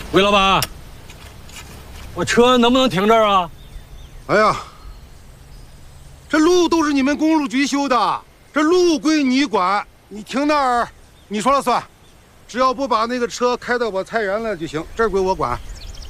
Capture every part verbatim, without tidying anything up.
魏老板，我车能不能停这儿啊？ 哎呀，这路都是你们公路局修的，这路归你管，你停那儿，你说了算，只要不把那个车开到我菜园了就行，这儿归我管。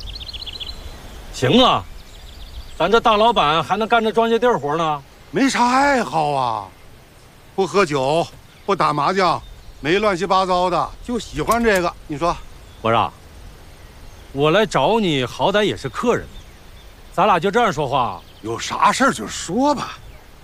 行啊，咱这大老板还能干这庄稼地活呢。 没啥爱好啊，不喝酒，不打麻将，没乱七八糟的，就喜欢这个。你说， 我说，我来找你，好歹也是客人，咱俩就这样说话， 有啥事儿就说吧。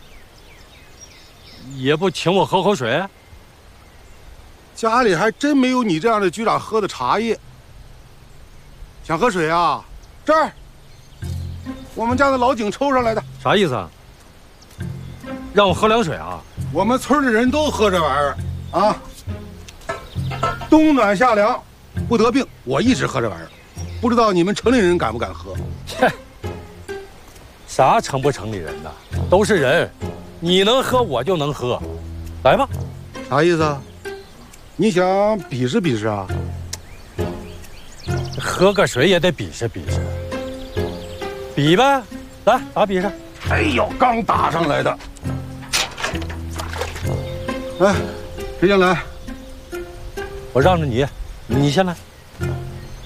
也不请我喝口水？ 家里还真没有你这样的局长喝的茶叶。想喝水啊？这儿，我们家的老井抽上来的。 啥意思啊？让我喝凉水啊？ 我们村的人都喝这玩意儿啊，冬暖夏凉，不得病。我一直喝这玩意儿，不知道你们城里人敢不敢喝？ 切，啥城不城里人的，都是人，你能喝我就能喝，来吧。 啥意思啊？你想比试比试啊？ 喝个水也得比试比试，比呗，来打比试。 哎呦，刚打上来的。哎，谁先来？ 我让着你，你先来。